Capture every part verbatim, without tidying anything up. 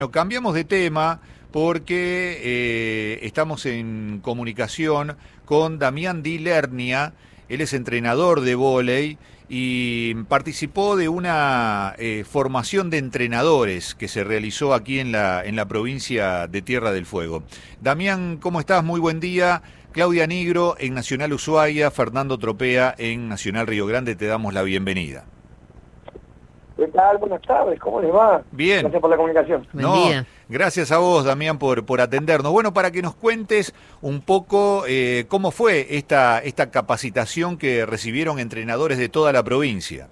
Bueno, cambiamos de tema porque eh, estamos en comunicación con Damián Di Lernia. Él es entrenador de vóley y participó de una eh, formación de entrenadores que se realizó aquí en la, en la provincia de Tierra del Fuego. Damián, ¿cómo estás? Muy buen día. Claudia Nigro en Nacional Ushuaia, Fernando Tropea en Nacional Río Grande, te damos la bienvenida. ¿Qué tal? Buenas tardes, ¿cómo les va? Bien. Gracias por la comunicación. Buen no, día. Gracias a vos, Damián, por, por atendernos. Bueno, para que nos cuentes un poco eh, cómo fue esta, esta capacitación que recibieron entrenadores de toda la provincia.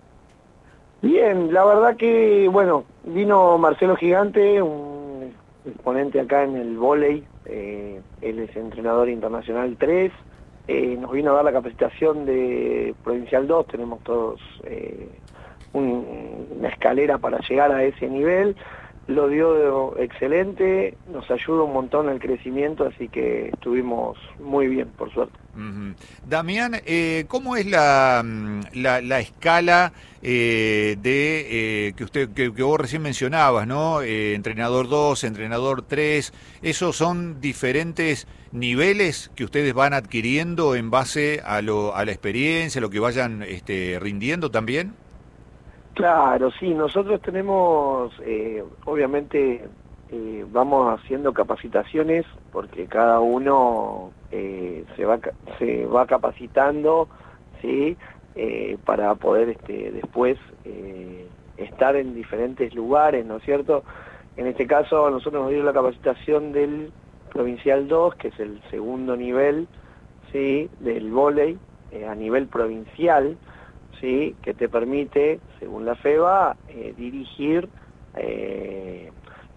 Bien, la verdad que, bueno, vino Marcelo Gigante, un exponente acá en el vóley, eh, él es entrenador internacional tres, eh, nos vino a dar la capacitación de Provincial dos, tenemos todos... Eh, una escalera para llegar a ese nivel, lo dio excelente, nos ayuda un montón el crecimiento, así que estuvimos muy bien, por suerte. Uh-huh. Damián, eh, ¿cómo es la, la, la escala eh, de eh, que usted que, que vos recién mencionabas, ¿no? Eh, entrenador dos, entrenador tres, ¿esos son diferentes niveles que ustedes van adquiriendo en base a, lo, a la experiencia, a lo que vayan este, rindiendo también? Claro, sí, nosotros tenemos, eh, obviamente, eh, vamos haciendo capacitaciones porque cada uno eh, se va se va capacitando, ¿sí? Eh, para poder este, después eh, estar en diferentes lugares, ¿no es cierto? En este caso, nosotros nos dieron la capacitación del Provincial dos, que es el segundo nivel, ¿sí? Del vóley eh, a nivel provincial, ¿sí? Que te permite, según la FEBA, eh, dirigir eh,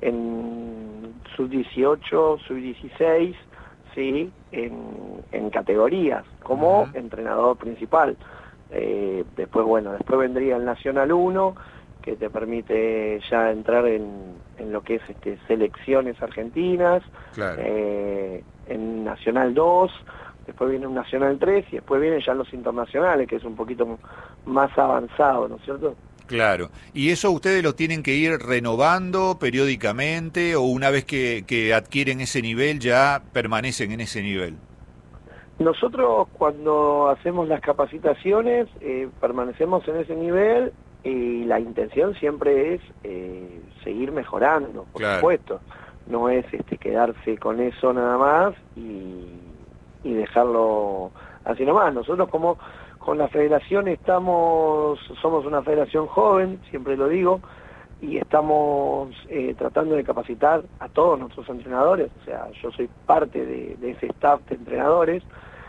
en sub dieciocho, sub dieciséis, ¿sí? en, en categorías, como uh-huh. entrenador principal. Eh, después, bueno, después vendría el Nacional uno, que te permite ya entrar en, en lo que es este, selecciones argentinas, claro. eh, en Nacional dos, después viene un Nacional tres y después vienen ya los internacionales, que es un poquito más avanzado, ¿no es cierto? Claro. ¿Y eso ustedes lo tienen que ir renovando periódicamente o una vez que, que adquieren ese nivel ya permanecen en ese nivel? Nosotros cuando hacemos las capacitaciones eh, permanecemos en ese nivel y la intención siempre es eh, seguir mejorando, por claro. supuesto. No es este, quedarse con eso nada más y... y dejarlo así nomás. Nosotros como con la federación estamos, somos una federación joven, siempre lo digo, y estamos eh, tratando de capacitar a todos nuestros entrenadores, o sea, yo soy parte de, de ese staff de entrenadores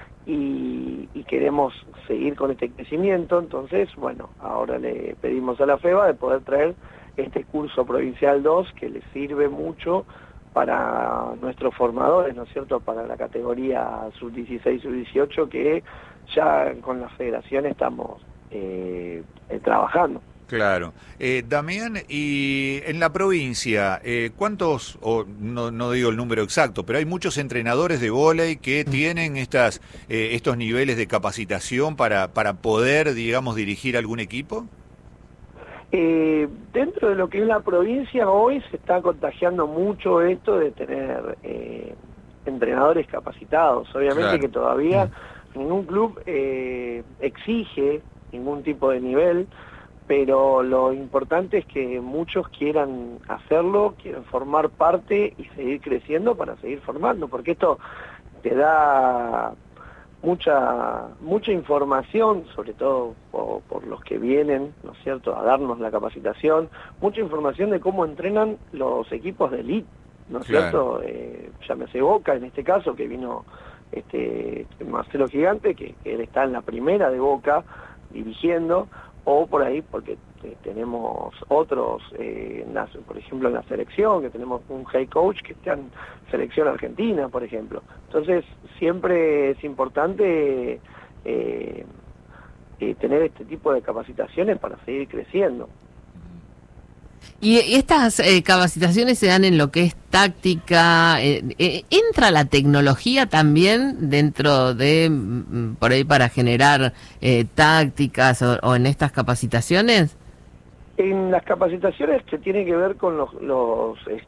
y, y queremos seguir con este crecimiento, entonces, bueno, ahora le pedimos a la FEBA de poder traer este curso Provincial dos que les sirve mucho para nuestros formadores, ¿no es cierto?, para la categoría sub dieciséis, sub dieciocho, que ya con la federación estamos eh, eh, trabajando. Claro. Eh, Damián, y en la provincia, eh, ¿cuántos, o no, no digo el número exacto, pero hay muchos entrenadores de vóley que tienen estas, eh, estos niveles de capacitación para, para poder, digamos, dirigir algún equipo? Eh, dentro de lo que es la provincia hoy se está contagiando mucho esto de tener eh, entrenadores capacitados. Obviamente claro. que todavía ningún club eh, exige ningún tipo de nivel, pero lo importante es que muchos quieran hacerlo, quieren formar parte y seguir creciendo para seguir formando, porque esto te da mucha mucha información, sobre todo por, por los que vienen, ¿no es cierto?, a darnos la capacitación, mucha información de cómo entrenan los equipos de elite, ¿no es claro. cierto? Eh, llámese Boca, en este caso, que vino este Marcelo Gigante, que, que él está en la primera de Boca, dirigiendo, o por ahí, porque eh, tenemos otros, eh, en la, por ejemplo en la selección, que tenemos un head coach que está en selección argentina, por ejemplo. Entonces, siempre es importante eh, eh, tener este tipo de capacitaciones para seguir creciendo. Y estas eh, capacitaciones se dan en lo que es táctica, eh, eh, ¿entra la tecnología también dentro de, mm, por ahí para generar eh, tácticas o, o en estas capacitaciones? En las capacitaciones que tiene que ver con los, los